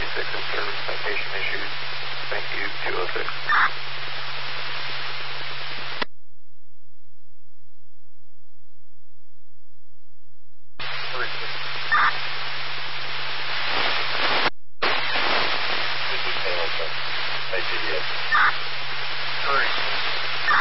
206 in service, citation issued. Thank you, 206.